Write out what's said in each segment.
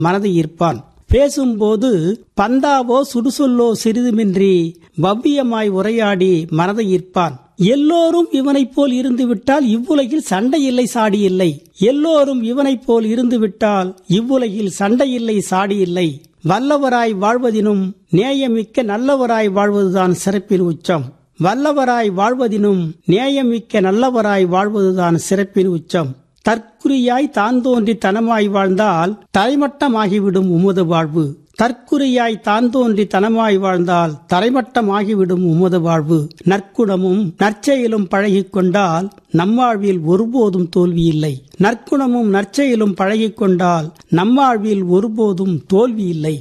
மனதை ஈர்ப்பான். பேசும்போது பந்தாவோ சுடுசொல்லோ சிறிதுமின்றி பவ்யமாய் உரையாடி மனதை ஈர்ப்பான். எல்லோரும் இவனைப் போல் இருந்துவிட்டால் இவ்வுலகில் சண்டையில்லை சாடி இல்லை. எல்லோரும் இவனைப் போல் இருந்துவிட்டால் இவ்வுலகில் சண்டையில்லை சாடி இல்லை. வல்லவராய் வாழ்வதினும் நேயமிக்க நல்லவராய் வாழ்வதுதான் சிறப்பின் உச்சம். வல்லவராய் வாழ்வதினும் நேயமிக்க நல்லவராய் வாழ்வதுதான் சிறப்பின் உச்சம். தற்குறியாய் தான் தோன்றி தனமாய் வாழ்ந்தால் தரைமட்டமாகிவிடும் உமது வாழ்வு. தற்குறியாய் தான் தோன்றி தனமாய் வாழ்ந்தால் தரைமட்டமாகிவிடும் உமது வாழ்வு. நற்குணமும் நற்செயலும் பழகிக் கொண்டால் நம்மாழ்வில் ஒருபோதும் தோல்வி இல்லை. நற்குணமும் நற்செயலும் பழகிக் கொண்டால் நம்மாழ்வில் ஒருபோதும் தோல்வி இல்லை.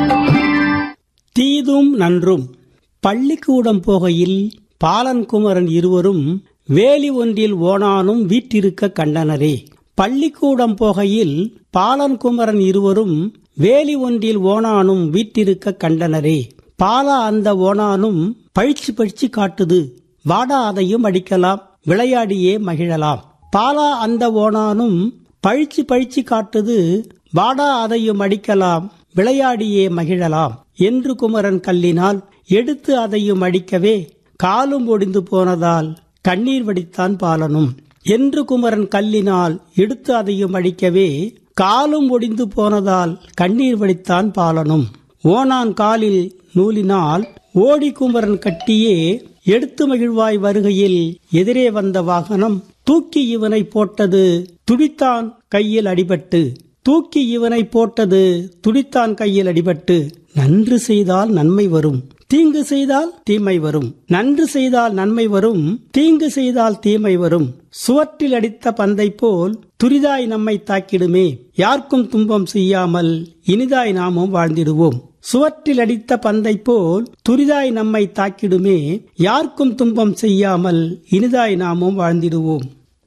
தீதும் நன்றும். பள்ளிக்கூடம் போகையில் பாலன் குமரன் இருவரும் வேலி ஒன்றில் ஓணானும் வீற்றிருக்க கண்டனரே. பள்ளிக்கூடம் போகையில் பாலன் குமரன் இருவரும் வேலி ஒன்றில் ஓணானும் வீற்றிருக்க கண்டனரே. பாலா அந்த ஓணானும் பழிச்சு பழிச்சு காட்டுது, வாடா அதையும் அடிக்கலாம், விளையாடியே மகிழலாம். பாலா அந்த ஓணானும் பழிச்சு பழிச்சு காட்டுது, வாடா அதையும் அடிக்கலாம், விளையாடியே மகிழலாம் என்று குமரன் கல்லினால் எடுத்து அதையும் அடிக்கவே காலும் ஒடிந்து போனதால் கண்ணீர் வடித்தான் பாலனும். என்று குமரன் கல்லினால் எடுத்து அதையும் அடிக்கவே காலும் ஒடிந்து போனதால் கண்ணீர் வடித்தான் பாலனும். ஓணான் காலில் நூலினால் ஓடி குமரன் கட்டியே எடுத்து மகிழ்வாய் வருகையில் எதிரே வந்த வாகனம் தூக்கி இவனை போட்டது துடித்தான் கையில் அடிபட்டு. தூக்கி இவனை போட்டது துடித்தான் கையில் அடிபட்டு. நன்று செய்தால் நன்மை வரும், தீங்கு செய்தால் தீமை வரும். நன்று செய்தால் நன்மை வரும், தீங்கு செய்தால் தீமை வரும். சுவற்றில் அடித்த பந்தை போல் துரிதாய் நம்மை தாக்கிடுமே, யாருக்கும் துன்பம் செய்யாமல் இனிதாய் நாமும் வாழ்ந்திடுவோம். சுவற்றில் அடித்த பந்தை போல் துரிதாய் நம்மை தாக்கிடுமே, யாருக்கும் துன்பம் செய்யாமல் இனிதாய் நாமும் வாழ்ந்திடுவோம்.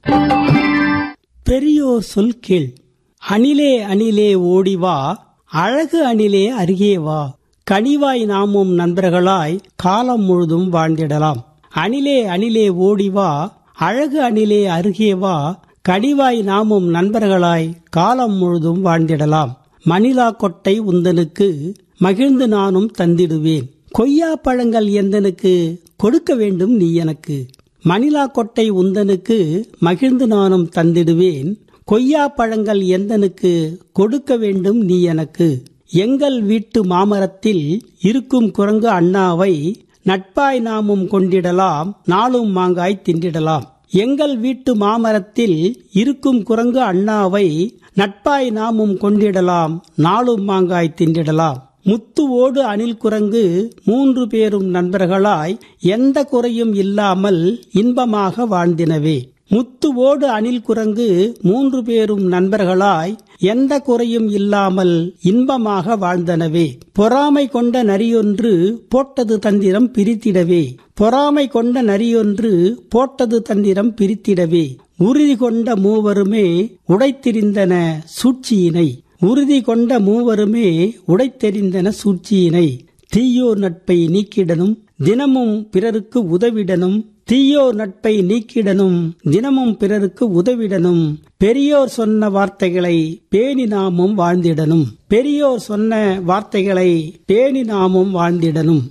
பெரியோர் சொல் கேள். அணிலே அணிலே ஓடிவா, அழகு அணிலே அருகே வா, கனிவாய் நாமும் நண்பர்களாய் காலம் முழுதும் வாழ்ந்திடலாம். அணிலே அணிலே ஓடிவா, அழகு அணிலே அருகே வா, கனிவாய் நாமும் நண்பர்களாய் காலம் முழுதும் வாழ்ந்திடலாம். மணிலா கொட்டை உந்தனுக்கு மகிழ்ந்து நானும் தந்திடுவேன், கொய்யா பழங்கள் எந்தனுக்கு கொடுக்க வேண்டும் நீ எனக்கு. மணிலா கொட்டை உந்தனுக்கு மகிழ்ந்து நானும் தந்திடுவேன், கொய்யா பழங்கள் எந்தனுக்கு கொடுக்க வேண்டும் நீ எனக்கு. எங்கள் வீட்டு மாமரத்தில் இருக்கும் குரங்கு அண்ணாவை நட்பாய் நாமும் கொண்டிடலாம், நாளும் மாங்காய் தின்றிடலாம். எங்கள் வீட்டு மாமரத்தில் இருக்கும் குரங்கு அண்ணாவை நட்பாய் நாமும் கொண்டிடலாம், நாளும் மாங்காய் தின்றிடலாம். முத்துவோடு அணில் குரங்கு 3 பேரும் நண்பர்களாய் எந்த குறையும் இல்லாமல் இன்பமாக வாழ்ந்தினவே. முத்துவோடு அணில் குரங்கு 3 பேரும் நண்பர்களாய் எந்த குறையும் இல்லாமல் இன்பமாக வாழ்ந்தனவே. பொறாமை கொண்ட நரியொன்று போட்டது தந்திரம் பிரித்திடவே. பொறாமை கொண்ட நரியொன்று போட்டது தந்திரம் பிரித்திடவே. உறுதி கொண்ட மூவருமே உடைத்தெறிந்தன சூழ்ச்சியினை. உறுதி கொண்ட மூவருமே உடைத்தெறிந்தன சூழ்ச்சியினை. தீயோர் நட்பை நீக்கிடனும் தினமும் பிறருக்கு உதவிடனும். தீயோர் நட்பை நீக்கிடனும் தினமும் பிறருக்கு உதவிடனும். பெரியோர் சொன்ன வார்த்தைகளை பேணி நாமும் வாழ்ந்திடனும். பெரியோர் சொன்ன வார்த்தைகளை பேணி நாமும் வாழ்ந்திடனும்.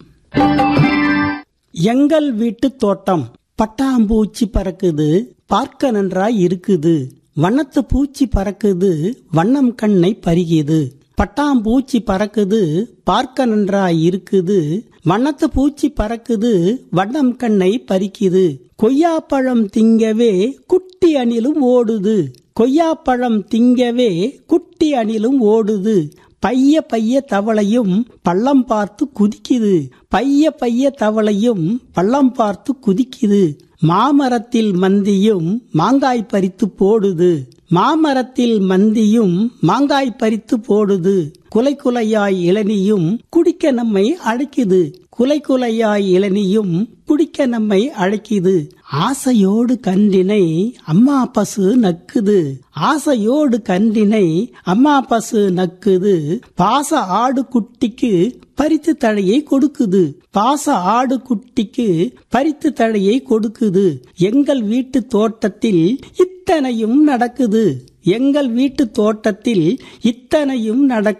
எங்கள் வீட்டு தோட்டம். பட்டாம்பூச்சி பறக்குது, பார்க்க நன்றாய் இருக்குது. வண்ணத்து பூச்சி பறக்குது, வண்ணம் கண்ணை பறிக்குது. பட்டாம்பூச்சி பறக்குது, பார்க்க நன்றாய் இருக்குது. வண்ணத்து பூச்சி பறக்குது, வண்ணம் கண்ணை பறிக்குது. கொய்யாப்பழம் திங்கவே குட்டி அணிலும் ஓடுது. கொய்யாப்பழம் திங்கவே குட்டி அணிலும் ஓடுது. பைய பைய தவளையும் பள்ளம் பார்த்து குதிக்குது. பைய பைய தவளையும் பள்ளம் பார்த்து குதிக்குது. மாமரத்தில் மந்தியும் மாங்காய் பறித்து போடுது. மாமரத்தில் மந்தியும் மாங்காய் பறித்து போடுது. குலை குலையாய் இளநியும் குடிக்க நம்மை அழைக்குது. குலை குலையாய் இளநியும் குடிக்க நம்மை அழைக்குது. ஆசையோடு கன்றினை அம்மா பசு நக்குது. ஆசையோடு கன்றினை அம்மா பசு நக்குது. பாச ஆடு குட்டிக்கு பறித்து தழையை கொடுக்குது. பாச ஆடு குட்டிக்கு பறித்து தழையை கொடுக்குது. எங்கள் வீட்டு தோட்டத்தில் இத்தனையும் நடக்குது. எங்கள் வீட்டு தோட்டத்தில் இத்தனையும் நடக்க